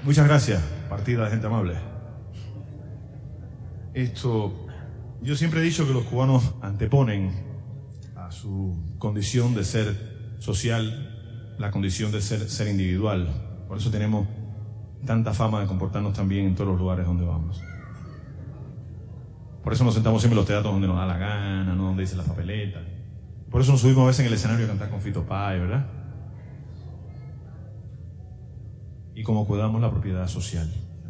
Muchas gracias, partida de gente amable. Yo siempre he dicho que los cubanos anteponen a su condición de ser social la condición de ser individual. Por eso tenemos tanta fama de comportarnos tan bien en todos los lugares donde vamos. Por eso nos sentamos siempre en los teatros donde nos da la gana, no donde dicen las papeletas. Por eso nos subimos a veces en el escenario a cantar con Fito Páez, ¿verdad? Y como cuidamos la propiedad social.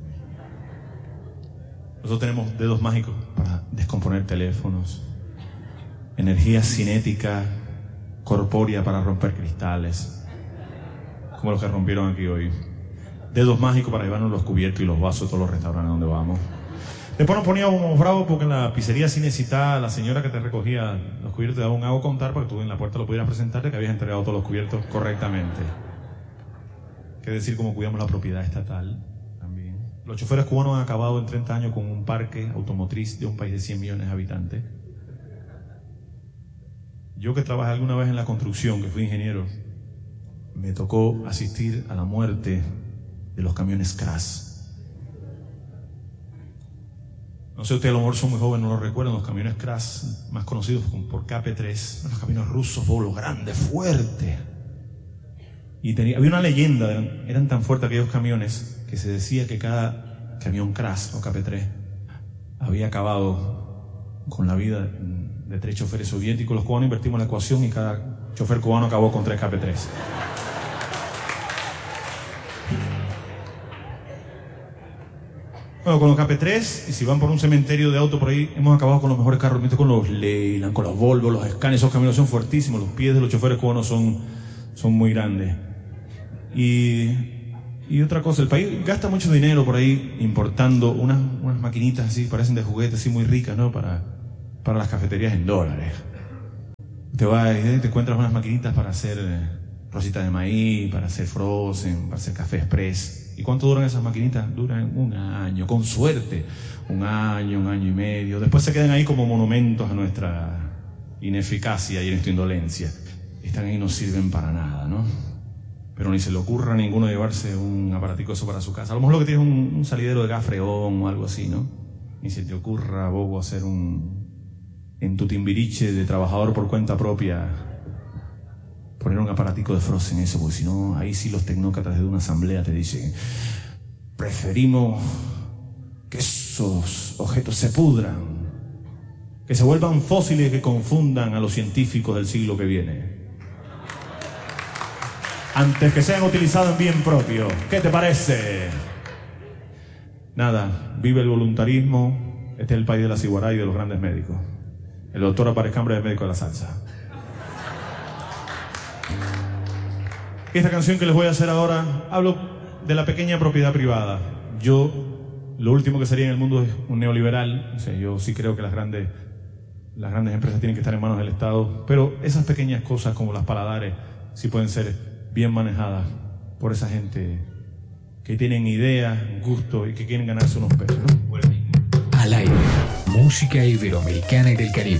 Nosotros tenemos dedos mágicos para descomponer teléfonos, energía cinética corpórea para romper cristales, como los que rompieron aquí hoy. Dedos mágicos para llevarnos los cubiertos y los vasos de todos los restaurantes donde vamos. Después nos poníamos bravos porque en la pizzería Cinecittà la señora que te recogía los cubiertos te daba un hago contar para que tú en la puerta lo pudieras presentar de que habías entregado todos los cubiertos correctamente. ¿Qué decir cómo cuidamos la propiedad estatal? También. Los choferes cubanos han acabado en 30 años con un parque automotriz de un país de 100 millones de habitantes. Yo que trabajé alguna vez en la construcción, que fui ingeniero, me tocó asistir a la muerte de los camiones Crash. No sé, ustedes a lo mejor son muy jóvenes, no lo recuerdan, los camiones Crash, más conocidos por KP3, los camiones rusos, los grandes, fuertes. Y había una leyenda, eran tan fuertes aquellos camiones que se decía que cada camión Crash o KP3 había acabado con la vida de 3 choferes soviéticos. Los cubanos invertimos en la ecuación y cada chofer cubano acabó con 3 KP3. Bueno, con los KP3, y si van por un cementerio de auto por ahí, hemos acabado con los mejores carros, con los Leyland, con los Volvo, los Scania. Esos camiones son fuertísimos, los pies de los choferes cubanos son muy grandes. Y otra cosa, el país gasta mucho dinero por ahí importando unas maquinitas así, parecen de juguete, así muy ricas, ¿no? Para las cafeterías en dólares. Te vas y te encuentras unas maquinitas para hacer rositas de maíz, para hacer frozen, para hacer café express. ¿Y cuánto duran esas maquinitas? Duran un año, con suerte. Un año y medio. Después se quedan ahí como monumentos a nuestra ineficacia y a nuestra indolencia. Están ahí y no sirven para nada, ¿no? Pero ni se le ocurra a ninguno llevarse un aparatico eso para su casa. A lo mejor lo que tiene es un salidero de gas freón o algo así, ¿no? Ni se te ocurra, bobo, hacer en tu timbiriche de trabajador por cuenta propia, poner un aparatico de frozen eso, porque si no, ahí sí los tecnócratas de una asamblea te dicen: preferimos que esos objetos se pudran, que se vuelvan fósiles y que confundan a los científicos del siglo que viene, antes que sean utilizados en bien propio. ¿Qué te parece? Nada, vive el voluntarismo. Este es el país de la ciguará y de los grandes médicos. El doctor Aparez Cambre es médico de la salsa. Esta canción que les voy a hacer ahora, hablo de la pequeña propiedad privada. Yo, lo último que sería en el mundo es un neoliberal. O sea, yo sí creo que las grandes empresas tienen que estar en manos del Estado, pero esas pequeñas cosas como las paladares sí pueden ser bien manejadas por esa gente que tienen ideas, gusto y que quieren ganarse unos pesos, ¿no? Al aire, música iberoamericana y del Caribe.